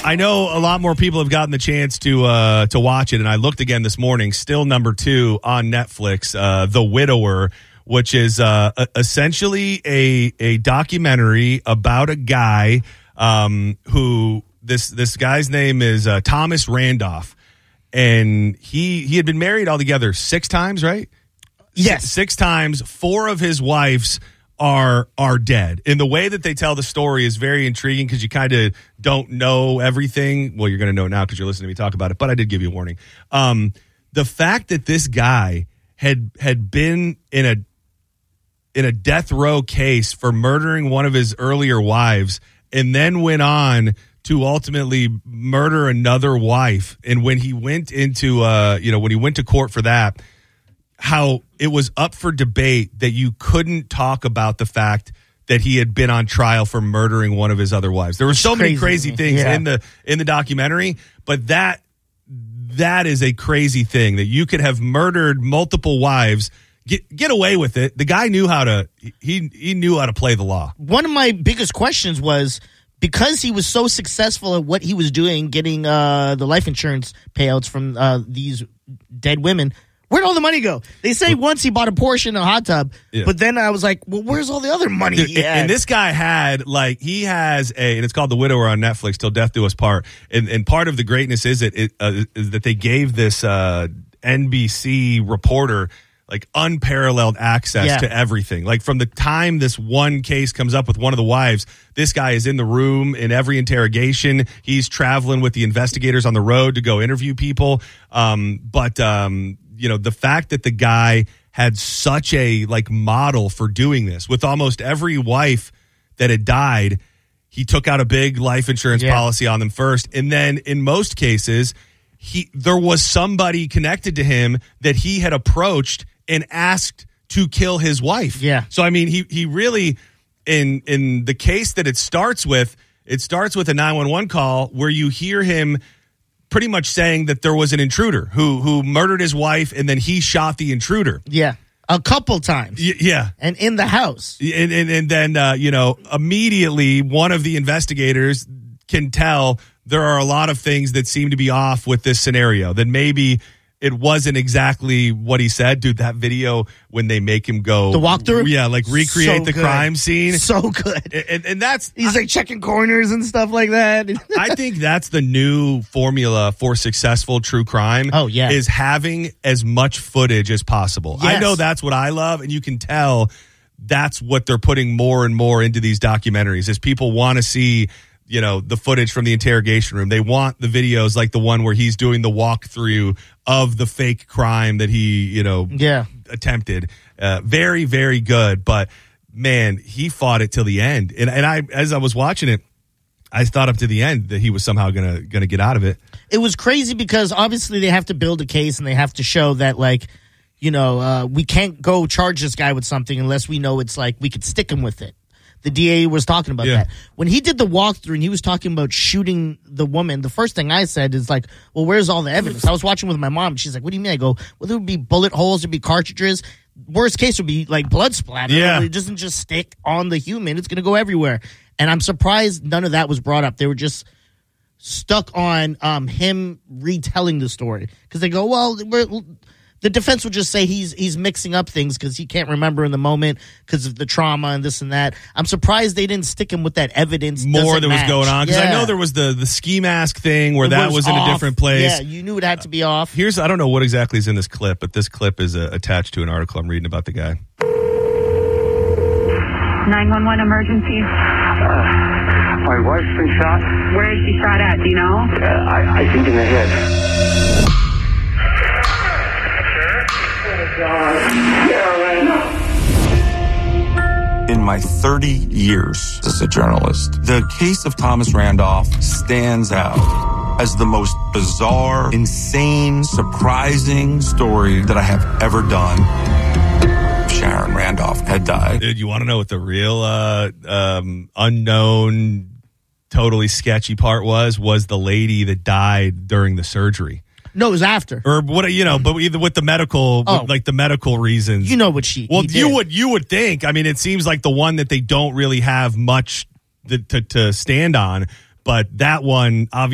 I know a lot more people have gotten the chance to watch it, and I looked again this morning. Still number 2 on Netflix, The Widower, which is essentially a documentary about a guy who this guy's name is Thomas Randolph, and he had been married altogether 6 times, right? Yes, 6 times. 4 of his wives are dead. And the way that they tell the story is very intriguing because you kind of don't know everything. Well, you're going to know now because you're listening to me talk about it, but I did give you a warning. The fact that this guy had been in a death row case for murdering one of his earlier wives and then went on to ultimately murder another wife. And when he went into when he went to court for that, how it was up for debate that you couldn't talk about the fact that he had been on trial for murdering one of his other wives. There were so many crazy things in the documentary, but that is a crazy thing that you could have murdered multiple wives, get away with it. The guy knew how to he knew how to play the law. One of my biggest questions was, because he was so successful at what he was doing, getting the life insurance payouts from these dead women, where'd all the money go? They say once he bought a Porsche and a hot tub, but then I was like, well, where's all the other money he had? And this guy had, and it's called The Widower on Netflix, Till Death Do Us Part. And part of the greatness is that they gave this NBC reporter unparalleled access to everything. Like, from the time this one case comes up with one of the wives, this guy is in the room in every interrogation. He's traveling with the investigators on the road to go interview people. The fact that the guy had such a model for doing this with almost every wife that had died, he took out a big life insurance policy on them first. And then in most cases, there was somebody connected to him that he had approached and asked to kill his wife. Yeah. So, I mean, he really, in the case that it starts with a 911 call where you hear him pretty much saying that there was an intruder who murdered his wife, and then he shot the intruder. Yeah. A couple times. Yeah. And in the house. And then, immediately one of the investigators can tell there are a lot of things that seem to be off with this scenario, that maybe it wasn't exactly what he said. Dude, that video when they make him go the walkthrough, recreate so the crime scene, so good. And that's he's checking corners and stuff like that. I think that's the new formula for successful true crime. Oh yeah, is having as much footage as possible. Yes. I know that's what I love, and you can tell that's what they're putting more and more into these documentaries. Is people want to see the footage from the interrogation room. They want the videos like the one where he's doing the walkthrough of the fake crime that he, attempted. Very, very good. But man, he fought it till the end. And I, as I was watching it, I thought up to the end that he was somehow gonna get out of it. It was crazy because obviously they have to build a case and they have to show that we can't go charge this guy with something unless we know it's we could stick him with it. The DA was talking about that. When he did the walkthrough and he was talking about shooting the woman, the first thing I said is well, where's all the evidence? I was watching with my mom. She's like, what do you mean? I go, well, there would be bullet holes. There'd be cartridges. Worst case would be blood splatter. Yeah. It doesn't just stick on the human. It's going to go everywhere. And I'm surprised none of that was brought up. They were just stuck on him retelling the story. Because they go, well, the defense would just say he's mixing up things because he can't remember in the moment because of the trauma and this and that. I'm surprised they didn't stick him with that evidence. More that was going on. Because I know there was the ski mask thing where that was in a different place. Yeah, you knew it had to be off. I don't know what exactly is in this clip, but this clip is attached to an article I'm reading about the guy. 911 emergency. My wife's been shot. Where is she shot at? Do you know? I think in the head. In my 30 years as a journalist, the case of Thomas Randolph stands out as the most bizarre, insane, surprising story that I have ever done. Sharon Randolph had died. Dude, you want to know what the real unknown, totally sketchy part was the lady that died during the surgery. No, it was after. Or what, but either with the medical, the medical reasons. You know what she. Well, you would think. I mean, it seems like the one that they don't really have much to stand on, but that one obviously.